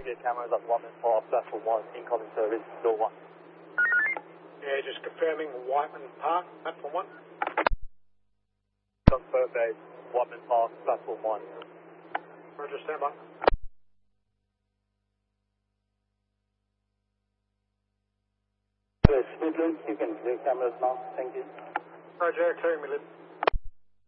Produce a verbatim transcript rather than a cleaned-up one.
Roger, cameras at Whiteman Park, platform one, incoming service, door one. Yeah, just confirming Whiteman Park, platform one. Confirm base, Whiteman Park, platform one. Roger, stand by. Yes, Midland, you can clear cameras now, thank you. Roger, clearing Midland.